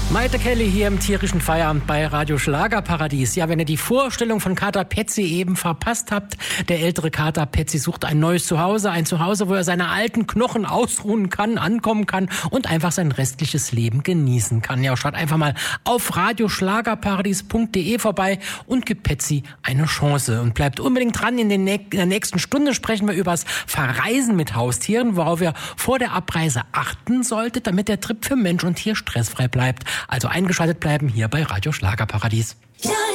Maite Kelly hier im tierischen Feierabend bei Radio Schlagerparadies. Ja, wenn ihr die Vorstellung von Kater Petzi eben verpasst habt, der ältere Kater Petzi sucht ein neues Zuhause, ein Zuhause, wo er seine alten Knochen ausruhen kann, ankommen kann und einfach sein restliches Leben genießen kann. Ja, schaut einfach mal auf radioschlagerparadies.de vorbei und gibt Petzi eine Chance. Und bleibt unbedingt dran, in der nächsten Stunde sprechen wir übers Verreisen mit Haustieren, worauf ihr vor der Abreise achten solltet, damit der Trip für Mensch und Tier stressfrei bleibt. Also eingeschaltet bleiben hier bei Radio Schlagerparadies. Ja.